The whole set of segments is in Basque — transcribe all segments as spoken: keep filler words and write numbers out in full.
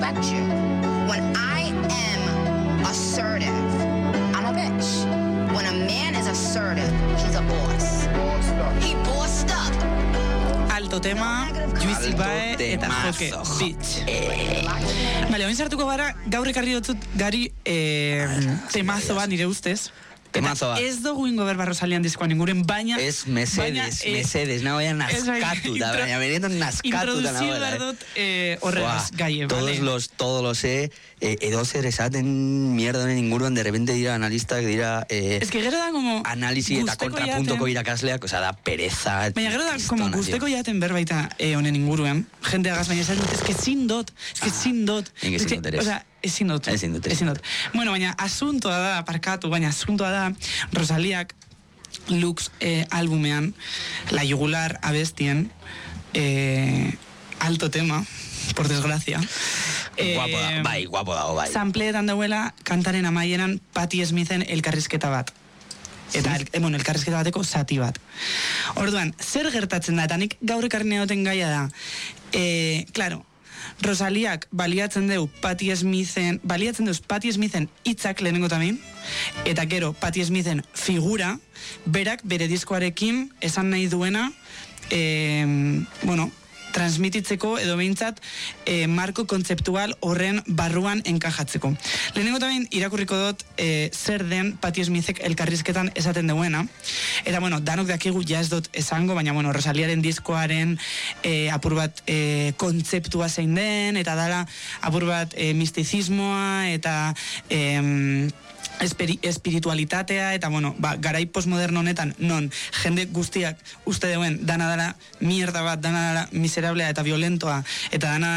respect you. When I am assertive, I'm a bitch. When a man is assertive, he's a boss. He bossed up. Alto tema, Juicy Bae eta Joke Bitch. Bale, oin sartuko gara, gaur ekarri dut gari eh, temazoa nire ustez. Temazo bat. Ez dugu ingo berba Rosalian diskoan inguren, baina... Ez mesedes, eh, mesedes, no baina naskatu da, baina beniendo naskatu da nagoela. Introducir berdot eh, horregaz gaie, todos vale? Los, todos los eh, eh, edo zer esaten mierda honen inguruan, de repente dira analistak, dira... Eh, es que gero da como... Analisi eta kontrapuntoko irakasleak, oza, da pereza... Baina gero da, como guzteko jaten berbaita eh, honen inguruan, jende agaz, baina esaten, es que sin dot, es que sin dot... Nik ezin dut ere. O sea, ezin dut. Ezin dut. Ezin dut. Bueno, baina asuntoa da, aparkatu, baina asuntoa da, Rosaliak Lux eh, albumean, La Yugular abestien, eh, alto tema, por desgracia. Eh, guapo da, bai, guapo dago, bai. Sampleetan dauela, kantaren amaieran Patti Smithen elkarrizketa bat. Eta, el, bueno, elkarrizketa bateko zati bat. Orduan, zer gertatzen da, eta nik gaur ekarri neoten gaia da. Eh, claro, Rosaliak baliatzen deu Patti Smithen, baliatzen deuz Patti Smithen hitzak lehenengo tamin, eta gero Patti Smithen figura, berak bere diskoarekin esan nahi duena, eh, bueno, transmititzeko edo behintzat eh, marko kontzeptual horren barruan enkajatzeko. Lehenengo tamin irakurriko dut eh, zer den Patti Smithek elkarrizketan esaten duena, eta bueno, danok dakigu ja ez dut esango, baina bueno, Rosaliaren diskoaren eh, apur bat eh, kontzeptua zein den, eta dala apur bat eh, mistizismoa, eta... Eh, Espiri, espiritualitatea, eta bueno, ba, garai postmoderno honetan, non jende guztiak uste deuen dana dara mierda bat, dana dara miserablea eta violentoa, eta dana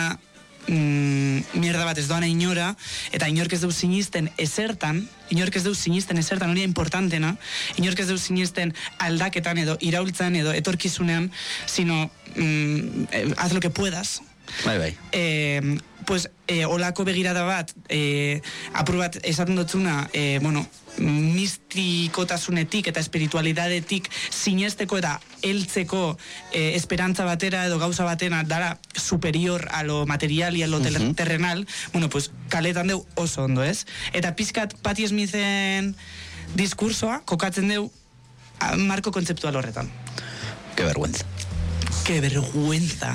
mm, mierda bat ez doana inora, eta inork ez deu sinisten esertan, inork ez deu sinisten esertan, hori importantena, inork ez deu sinisten aldaketan edo iraultzan edo etorkizunean, sino mm, eh, haz lo que puedas. Bai, bai. Eh, pues, eh, olako begirada bat, eh, apur bat esaten dutzuna, eh, bueno, mistikotasunetik eta espiritualidadetik sinesteko eta heltzeko eh, esperantza batera edo gauza batena dara superior a lo material y a lo uh-huh. terrenal, bueno, pues, kaletan deu oso ondo, ez? Eta pizkat Patti Smithen diskursoa kokatzen deu marko kontzeptual horretan. Qué vergüenza. Qué vergüenza.